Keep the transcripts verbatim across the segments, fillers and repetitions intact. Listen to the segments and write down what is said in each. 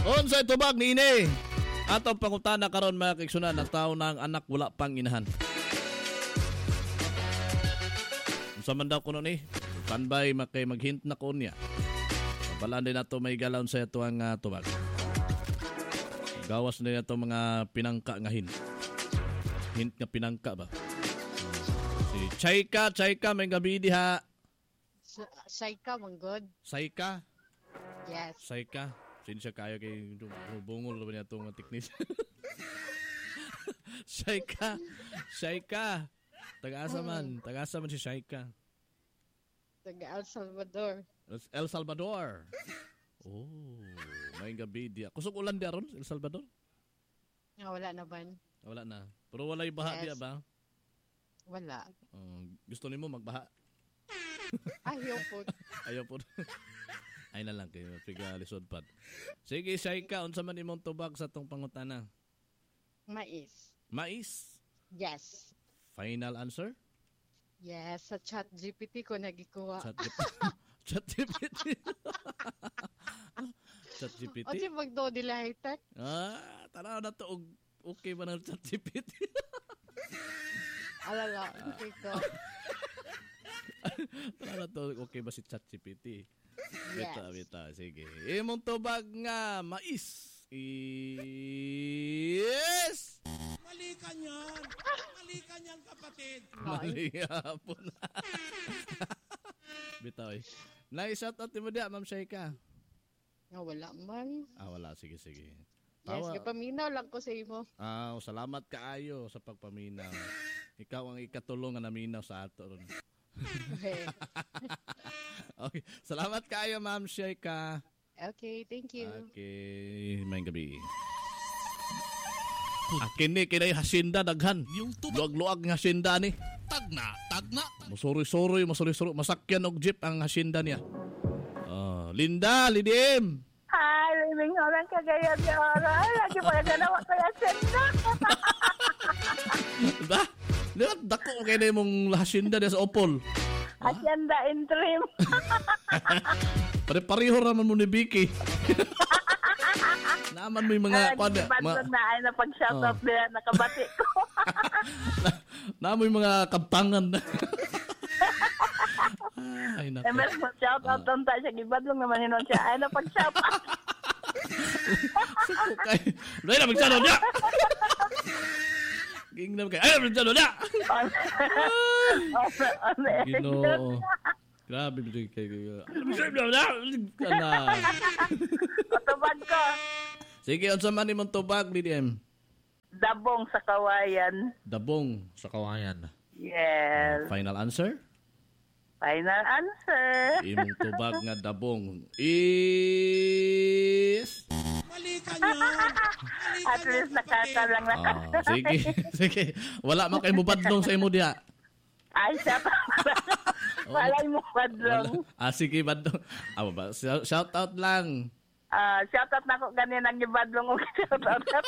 Unsay tubag ni ini? Atong pangutana karon mga kaigsunan, na tawo ng anak wala pang inahan. Unsa man daw kuno ni? Tanbay makay maghint na ko niya. Pabalaan din nato may galon sa ito ang uh, tubag. Gawas na ito mga pinangka nga hint. Hint nga pinangka ba? Si Chayka, Chayka, may gabi diha. Chayka, manggod. Chayka? Yes. Chayka. Sinsya kayo kay bungol ba niya itong teknis. Chayka. Chayka. Taga-asa man. Taga-asa man si Chayka. Taga El Salvador. El Salvador. Oh, may gabi diya. Kusog ulan diya ron, El Salvador? Ah, wala naman. Wala na. Pero wala yung baha yes. Diya ba? Wala. Uh, gusto ni mo magbaha? Ayaw po. Ayaw po. Ay na lang kayo. Piga lisod pad. Sige, Shayka. Unsa man imong tubag sa tong pangutana? Mais. Mais? Yes. Final answer? Yes. Sa chat G P T ko nagikuha. Chat G P T? Chat G P T? Chat G P T? O si magdo nila high-tech? Ah, tanaw na to. Okay ba ng Chat G P T? Alala, okay ko. Tanaw na to. Okay ba si Chat G P T? Yes. Bita, bita. Sige. Imong tubag nga mais is... Mali ka niyan. Mali ka niyan, kapatid. Mali po na. Bitaw eh. Na-shoutout mo diya, Ma'am Shayka. Ah, wala man. Ah, wala. Sige, sige. Tawa. Yes, kapaminaw lang ko sa imo. Ah, salamat kaayo sa pagpaminaw. Ikaw ang ikatulong na naminaw sa ato ron. Okay. Okay. Salamat kaayo, Ma'am Shayka. Okay, thank you. Okay. May gabi. Akin ni, kinay hasinda daghan. Luag-luag ng hasinda ni. Tagna, tagna. Masuri-suri, masuri-suri. Masakyan og jeep ang hasinda niya. Uh, Linda, Lidim. Hi, liming orang kagaya ni orang. Lagi pala ganawa ko yung hasinda. Ba? Dako kayo na yung hasinda niya sa Opol. Hacienda in trim. Pare-pareho raman mo ni Vicky. Naaman mo yung mga... Ay, mga na ay napag-shoutout oh. Nila, nakabati ko. na, naaman mo yung mga kabtangan. Ay, naku. Eh, meron mo shoutout doon tayo siya. Gibadlong naman yun siya. Ay, napag-shoutout. Suko kayo. Dahil na, mag-shoutout niya! Ging naman kayo. Ay, mag-shoutout niya! Ginoo. Grabe mo kayo. Mag-shoutout niya! Kana. Patubag ko. Sige, unsa man imong tubag, D D M? Dabong sa kawayan. Dabong sa kawayan. Yes. Uh, final answer? Final answer. Imong tubag nga dabong is... Mali ka niyan. At least nakata lang na. Oh, sige, sige. Wala man kay mubadlong sa imo diha. Ay, siya pa. Walay mo badlong. Ah, sige, badlong. Ah, ba, shout out lang. Uh, shoutout na ko ganin ang gibadlong o shoutout na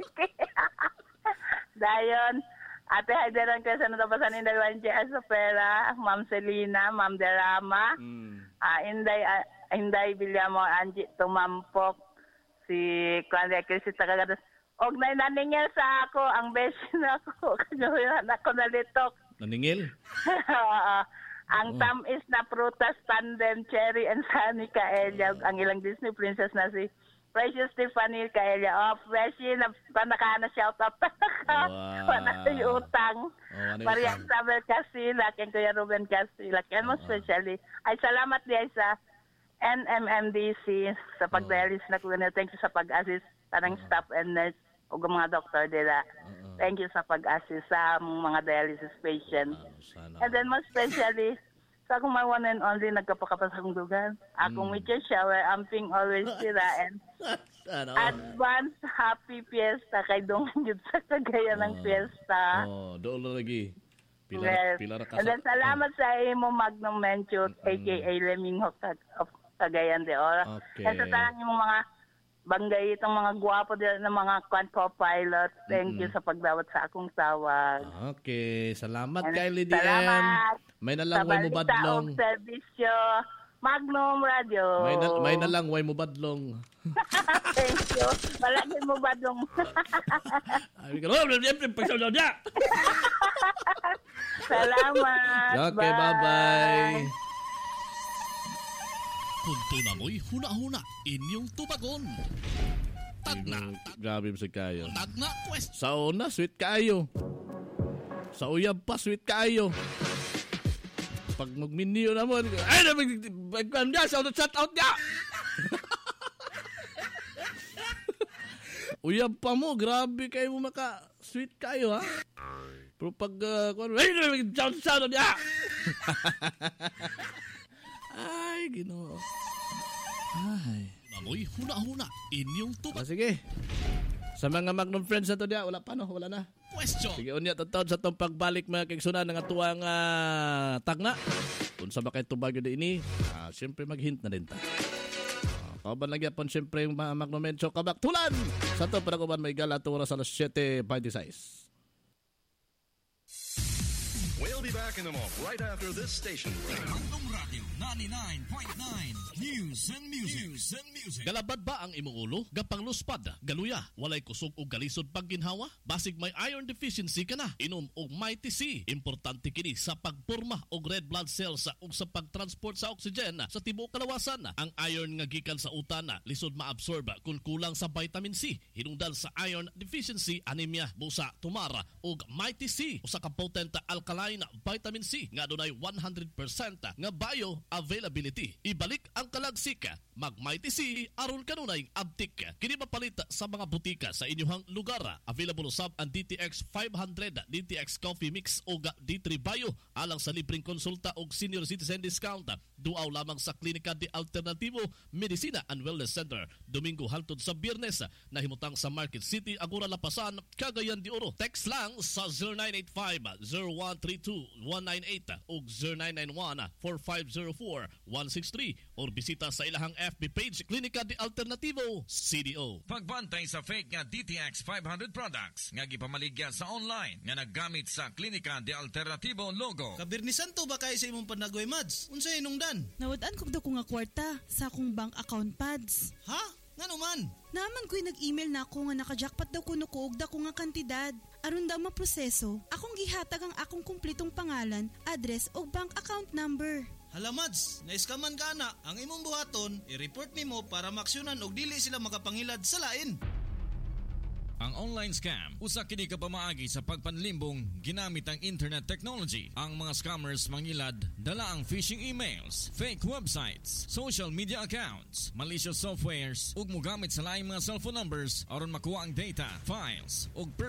dayon ate Hayderan ka sa natapasan ni Dalwan J. Asopera, Ma'am Selina, Ma'am Derama, mm. uh, Inday uh, Inday Bilyamo, Angie Tumampok, si Claudia Crisita Cagadas, og nay naningil sa ako ang best na ako kanya ako nalitok naningil. uh, Ang oh. tamis na prutas, tandem, cherry, and sunny kaelya. Ang ilang Disney princess na si Precious Tiffany kaelya. Oh, Freshie, na panakana shoutout. Wow. Panakay utang. Oh, Maria Isabel Casila, kay Kuya Ruben Casila. Kaya mo specially. Ay, salamat diya sa N M M D C sa pag-dialysis na ko. Thank you sa pag-assist parang oh. staff and nurse o mga doktor nila. Uh-uh. Thank you sa pag-assist sa mga dialysis patients. Uh, and then most especially, sa akong my one and only nagkapakapasang dugan. Akong mm. meteor shower, amping always sila. And advance happy fiesta kay Dong Yud sa kagaya ng fiesta. Oh, doon lagi. Pilar, yes. Pilar ka and then salamat oh. sa imo Magnum Menchut, mm. a k a Leming Hok of Cagayan de Oro. Okay. And sa talang yung mga banggay itong mga gwapo din ng mga co-pilot. Thank mm-hmm. you sa pagdawat sa akong tawag. Okay. Salamat kay Lydia. Salamat. May nalang way mo badlong. Sa serbisyo. Magnum Radio. May, na, may nalang way mo badlong. Thank you. Malaki mo ba dong? Ay, ka, oh, pagsaw niya. Salamat. Okay, bye-bye. Kunto na mo'y huna-huna inyong tubagon. Tagna. Grabe sa kayo. Tagna quest. Sa una, sweet kayo. Sa uyab pa, sweet kayo. Pag mag-menu na mo, ay, mag-kan niya, shout out niya. Uyab pa mo, grabe kayo mo maka-sweet kayo, ha? Pero pag, uh, ay, shout out niya. Ay, Ginoo. Ay. Namoy huna-huna inyong Ah, tubagon. sige. Sa mga Magnum friends na to niya, wala pa no, wala na. Question. Sige, unya tatawad sa itong pagbalik mga kigsunan ng atuang uh, tagna. Kung sa bakit tubag yun ini, uh, siyempre mag-hint na din ta. Uh, kauban lang yapon siyempre yung mga Magnum Mencho kabaktulan. Sa ito, para kuban may gala ito oras alas seven twenty-six. We'll be back in a moment, right after this station. Bandung Radio ninety-nine point nine News and Music. News and Music. Galabad ba ang imong ulo? Gapang luspad, galuya, walay kusog o galisod pag ginhawa? Basig may iron deficiency ka na. Inom og Mighty C. Importante kini sa pagporma og red blood cells ug sa pagtransport sa oxygen sa tibuok kalawasan. Ang iron nga gikan sa utana lisod maabsorb kung kulang sa vitamin C. Hinungdan sa iron deficiency, anemia, busa, tumara ug Mighty C. Usa ka potent alkaline vitamin C nga dunay one hundred percent nga bioavailability. Ibalik ang kalagsika, mag Mighty C aron kanunay abtik. Kini mapalit sa mga butika sa inyong lugar. Available sab ang D T X five hundred, D T X Coffee Mix o D three Bio alang sa libreng konsulta og senior citizen discount. Duaw lamang sa Klinika de Alternativo Medicina and Wellness Center. Domingo hangtod sa Biyernes nahimutang sa Market City, Agora Lapasan, Cagayan de Oro. Text lang sa zero nine eight five zero one three two one nine eight o zero nine nine one four five zero four one six three or bisita sa ilahang F B page Klinika de Alternativo C D O. Pagbantay sa fake nga D T X five hundred products nga gipamaligya sa online nga naggamit sa Klinika de Alternativo logo. Kabirnisan to ba kayo sa imong panagway, Mads? Unsay inungdan? Nawad-an ko daw ko nga kwarta sa akong bank account pads. Ha? Nga naman? Naman ko'y nag-email na ako nga naka-jackpot daw ko nukuog da ko nga kantidad. Aron daw maproseso, akong gihatag ang akong kumplitong pangalan, address o bank account number. Hala, Mads, naiskaman ka na. Ang imong buhaton, i-report nimo para maksyonan og dili sila makapangilad sa lain. Ang online scam, usa kini ka pamaagi sa pagpanlimbong ginamit ang internet technology. Ang mga scammers mangilad, dala ang phishing emails, fake websites, social media accounts, malicious softwares, ug mogamit sa laing mga cellphone numbers aron makuha ang data, files, ug